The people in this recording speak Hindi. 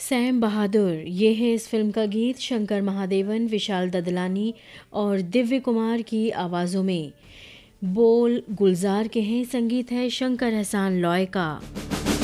सैम बहादुर, ये है इस फिल्म का गीत। शंकर महादेवन, विशाल ददलानी और दिव्य कुमार की आवाज़ों में। बोल गुलजार के हैं, संगीत है शंकर एहसान लॉय का।